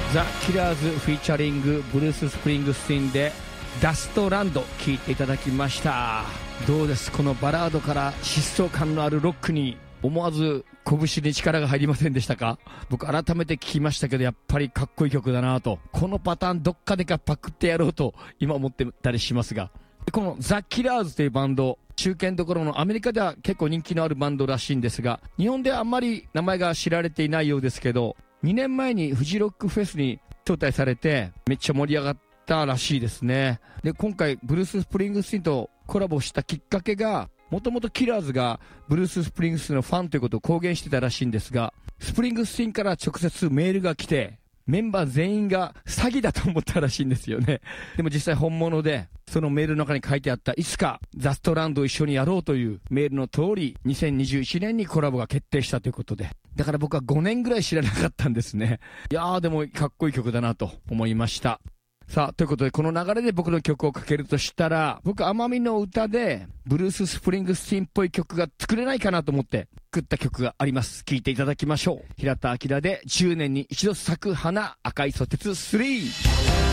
ザ・キラーズフィーチャリングブルース・スプリングスティーンでダストランド聴いていただきました。どうです、このバラードから疾走感のあるロックに思わず拳に力が入りませんでしたか？僕改めて聞きましたけど、やっぱりかっこいい曲だなと、このパターンどっかでかパクってやろうと今思ってたりしますが、このザ・キラーズというバンド、中堅どころのアメリカでは結構人気のあるバンドらしいんですが、日本ではあんまり名前が知られていないようですけど、2年前にフジロックフェスに招待されてめっちゃ盛り上がったらしいですね。で、今回ブルース・スプリングスティーンとコラボしたきっかけが、もともとキラーズがブルース・スプリングスティーンのファンということを公言してたらしいんですが、スプリングスティーンから直接メールが来て、メンバー全員が詐欺だと思ったらしいんですよね。でも実際本物で、そのメールの中に書いてあったいつかザストランドを一緒にやろうというメールの通り、2021年にコラボが決定したということで、だから僕は5年ぐらい知らなかったんですね。いやーでもかっこいい曲だなと思いました。さあ、ということでこの流れで僕の曲をかけるとしたら、僕奄美の歌でブルース・スプリングスティーンっぽい曲が作れないかなと思って作った曲があります。聴いていただきましょう。平田明で10年に一度咲く花、赤いソテツ3。